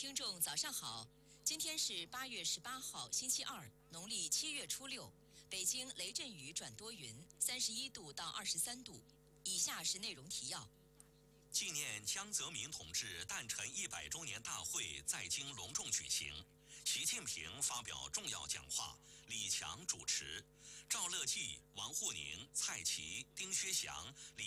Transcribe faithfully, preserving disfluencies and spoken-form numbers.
听众早上好，今天是八月十八号，星期二，农历七月初六。北京雷阵雨转多云，三十一度到二十三度。以下是内容提要： 纪念江泽民同志诞辰一百周年大会在京隆重举行，习近平发表重要讲话，李强主持，赵乐际、王沪宁、蔡奇、丁薛祥、李